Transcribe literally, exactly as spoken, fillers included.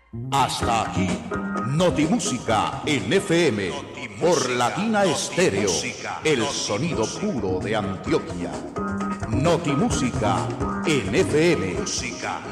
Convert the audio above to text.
Hasta aquí, Notimúsica en F M, por Latina Estéreo, el sonido puro de Antioquia. Notimúsica en F M.